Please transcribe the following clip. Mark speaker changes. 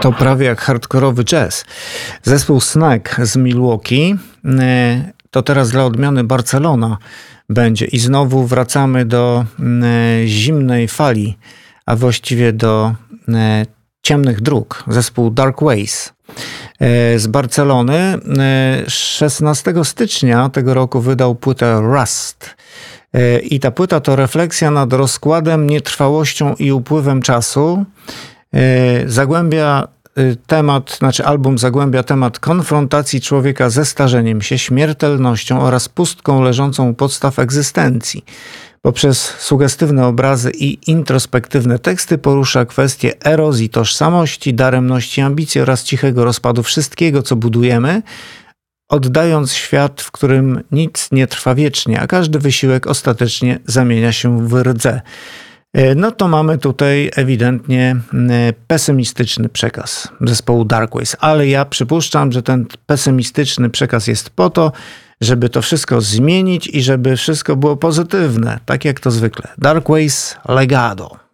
Speaker 1: To prawie jak hardkorowy jazz. Zespół Snack z Milwaukee, to teraz dla odmiany Barcelona będzie. I znowu wracamy do zimnej fali, a właściwie do ciemnych dróg. Zespół Dark Ways z Barcelony 16 stycznia tego roku wydał płytę Rust. I ta płyta to refleksja nad rozkładem, nietrwałością i upływem czasu. Album zagłębia temat konfrontacji człowieka ze starzeniem się, śmiertelnością oraz pustką leżącą u podstaw egzystencji. Poprzez sugestywne obrazy i introspektywne teksty porusza kwestie erozji tożsamości, daremności ambicji oraz cichego rozpadu wszystkiego, co budujemy, oddając świat, w którym nic nie trwa wiecznie, a każdy wysiłek ostatecznie zamienia się w rdzę. No to mamy tutaj ewidentnie pesymistyczny przekaz zespołu Dark Ways, ale ja przypuszczam, że ten pesymistyczny przekaz jest po to, żeby to wszystko zmienić i żeby wszystko było pozytywne, tak jak to zwykle. Dark Ways Legado.